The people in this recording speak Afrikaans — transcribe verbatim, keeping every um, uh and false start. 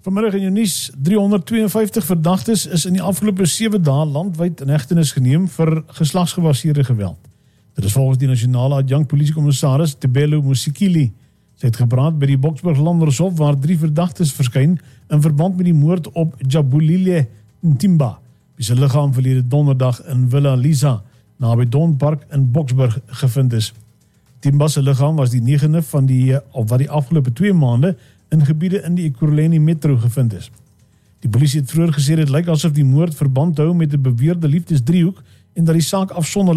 Vanmiddag in jou nuus, driehonderdtweeënvyftig verdagtes is in die afgelope sewe dae landwyd in hegtenis geneem vir geslagsgebaseerde geweld. Dit is volgens die nasionale adjunkt polisiekommissaris Tebelo Musikili. Sy het gepraat by die Boksburg Landershof waar drie verdagtes verskyn in verband met die moord op Jabulile Ntimba, wie se liggaam verlede donderdag in Villa Lisa, naby Don Park in Boksburg gevind is. Ntimba se liggaam was die negende van die, of wat die afgelope twee maande in gebiede in die Ekurhuleni metro gevind is. Die polisie het vroeër gesê dit lyk asof die moord verband hou met 'n beweerde liefdesdriehoek en dat die saak afsonderlik